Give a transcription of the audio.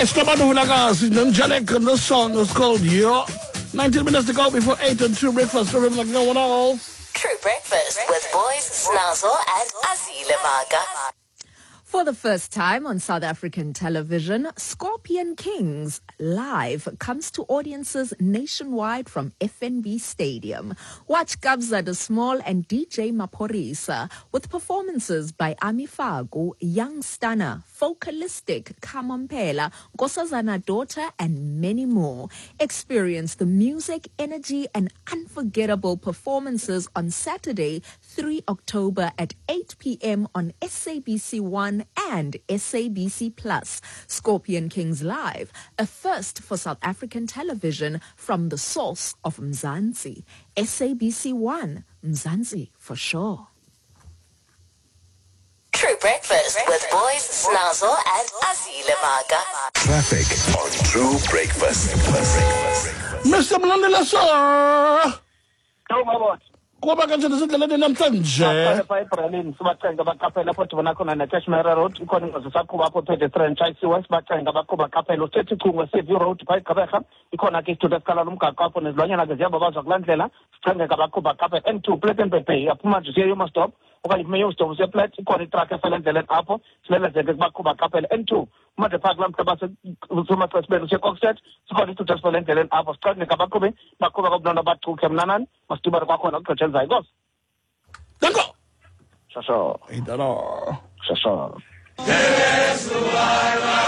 Escapado Vinagas in Angelic, and the song is called Yo. 19 minutes to go before 8 and True Breakfast for him like no one else. True Breakfast with boys Snazo and Azile Maga. For the first time on South African television, Scorpion Kings Live comes to audiences nationwide from FNB Stadium. Watch Kabza De Small and DJ Maphorisa with performances by Ami Faku, Young Stunner, Focalistic, Kamompela, Nkosazana Daughter, and many more. Experience the music, energy, and unforgettable performances on Saturday, 3 October at 8 p.m. on SABC1 and SABC Plus. Scorpion Kings Live, a first for South African television from the source of Mzansi. SABC1, Mzansi for sure. True Breakfast with boys Snazo and Azile Maga. Traffic on True Breakfast. Mr. Mlandela, sir. No, my boss. Kuba kanjani sindleleni namhlanje? Apha eBerlin sibacenga abaqaphela apho dibona khona neCashmere Road ikhona ingozi saqhuba apho pedestrian chayisiwe sibacenga abaqhuba qaphela uthethi chungu CV Road phaa eGqeberha ikhona ke isithuthi esikhala lomgaqo apho nezilwanyana ke ziyababazwa kulaa ndlela sicengeka abaqhuba qaphela N2 Plettenberg Bay aphuma nje siye yomastop okanye kume yomastop useplat ikhona itruck efela endleleni apho silelezeke kubaqhuba qaphela N2 umade phaa kulaa mhla basemasesibeni useKokstad sikhona isithuthi esifela endleleni apho sicengeka abaqhubi baqhuba kabunona abachuke mnanani masitibane kwakhona kuxetsha elizayo inkosi. Danko. Shasho. Idalo. Shasho. Yes,